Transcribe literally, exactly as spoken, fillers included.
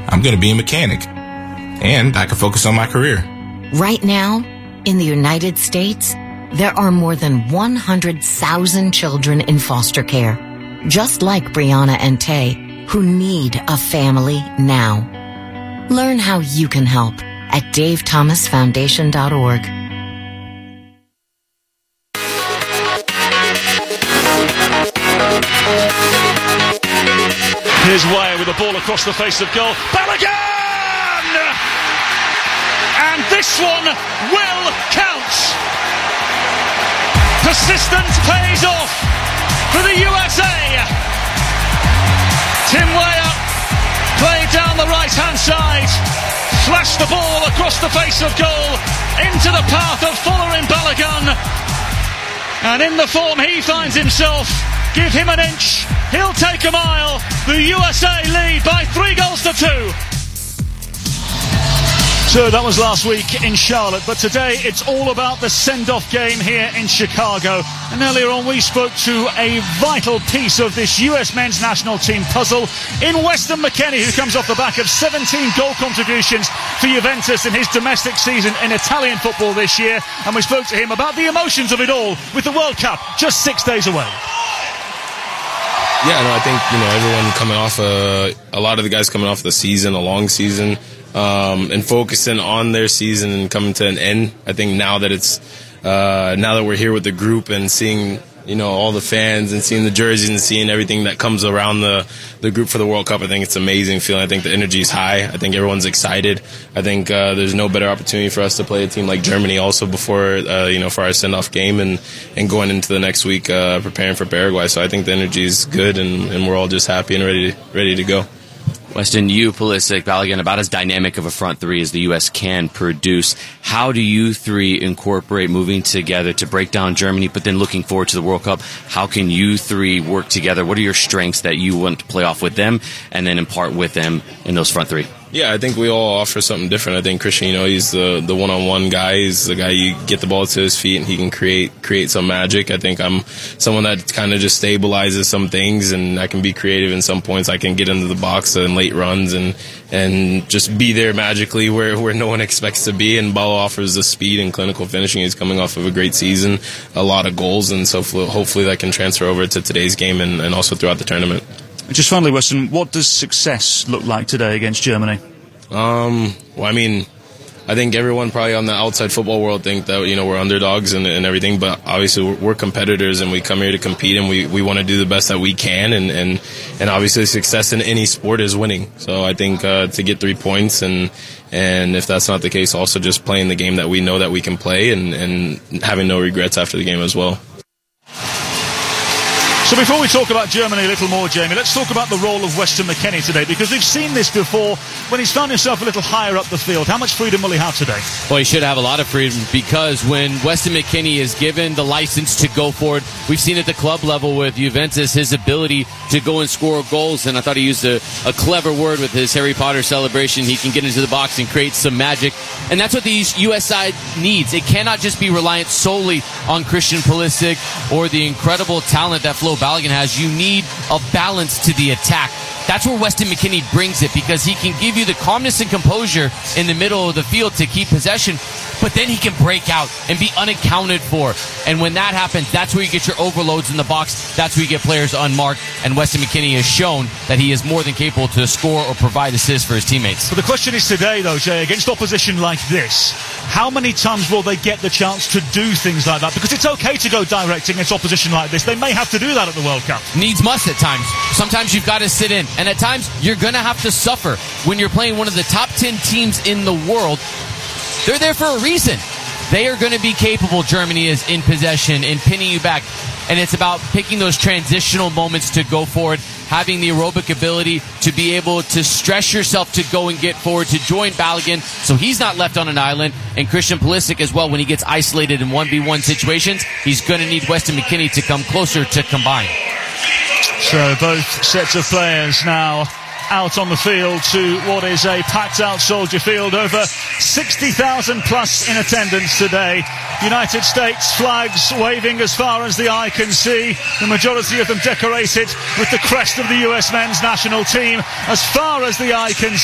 I'm going to be a mechanic, and I can focus on my career. Right now, in the United States, there are more than one hundred thousand children in foster care, just like Brianna and Tay, who need a family now. Learn how you can help at dave thomas foundation dot org. Here's Weah with the ball across the face of goal. Balogun! And this one will count. Persistence pays off for the U S A. Tim Weah played down the right-hand side, flashed the ball across the face of goal into the path of Folarin Balogun. And in the form he finds himself, give him an inch, he'll take a mile. The U S A lead by three goals to two. So that was last week in Charlotte, but today it's all about the send-off game here in Chicago. And earlier on we spoke to a vital piece of this U S men's national team puzzle in Weston McKennie, who comes off the back of seventeen goal contributions for Juventus in his domestic season in Italian football this year. And we spoke to him about the emotions of it all with the World Cup just six days away. Yeah, no, I think, you know, everyone coming off, a, a lot of the guys coming off the season, a long season, um, and focusing on their season and coming to an end. I think now that it's, uh, now that we're here with the group and seeing, you know, all the fans and seeing the jerseys and seeing everything that comes around the, the group for the World Cup, I think it's an amazing feeling. I think the energy is high. I think everyone's excited. I think uh, there's no better opportunity for us to play a team like Germany also before, uh, you know, for our send-off game and, and going into the next week uh, preparing for Paraguay. So I think the energy is good, and, and we're all just happy and ready to, ready to go. Weston, you, Pulisic, Balogun, about as dynamic of a front three as the U S can produce. How do you three incorporate moving together to break down Germany, but then looking forward to the World Cup? How can you three work together? What are your strengths that you want to play off with them and then impart with them in those front three? Yeah, I think we all offer something different. I think Christian, you know, he's the, the one-on-one guy. He's the guy you get the ball to his feet and he can create create some magic. I think I'm someone that kind of just stabilizes some things, and I can be creative in some points. I can get into the box in late runs and and just be there magically where, where no one expects to be. And Balo offers the speed and clinical finishing. He's coming off of a great season, a lot of goals, and so hopefully that can transfer over to today's game and, and also throughout the tournament. Just finally, Weston, what does success look like today against Germany? Um, well, I mean, I think everyone probably on the outside football world think that, you know, we're underdogs and, and everything, but obviously we're, we're competitors and we come here to compete, and we, we want to do the best that we can, and, and, and obviously success in any sport is winning. So I think uh, to get three points, and and if that's not the case, also just playing the game that we know that we can play, and, and having no regrets after the game as well. So before we talk about Germany a little more, Jamie, let's talk about the role of Weston McKennie today, because we've seen this before when he's found himself a little higher up the field. How much freedom will he have today? Well, he should have a lot of freedom, because when Weston McKennie is given the license to go forward, we've seen at the club level with Juventus his ability to go and score goals, and I thought he used a, a clever word with his Harry Potter celebration. He can get into the box and create some magic, and that's what the U S side needs. It cannot just be reliant solely on Christian Pulisic or the incredible talent that Flo Balogun has. You need a balance to the attack. That's where Weston McKennie brings it, because he can give you the calmness and composure in the middle of the field to keep possession, but then he can break out and be unaccounted for. And when that happens, that's where you get your overloads in the box. That's where you get players unmarked. And Weston McKennie has shown that he is more than capable to score or provide assists for his teammates. But the question is today, though, Jay, against opposition like this, how many times will they get the chance to do things like that? Because it's okay to go direct against opposition like this. They may have to do that at the World Cup. Needs must at times. Sometimes you've got to sit in. And at times, you're going to have to suffer when you're playing one of the top ten teams in the world. They're there for a reason. They are going to be capable, Germany is, in possession, in pinning you back. And it's about picking those transitional moments to go forward, having the aerobic ability to be able to stress yourself to go and get forward, to join Balogun so he's not left on an island. And Christian Pulisic as well, when he gets isolated in one v one situations, he's going to need Weston McKennie to come closer to combine. So both sets of players now out on the field to what is a packed-out Soldier Field. Over sixty thousand plus in attendance today. United States flags waving as far as the eye can see. The majority of them decorated with the crest of the U S men's national team as far as the eye can see.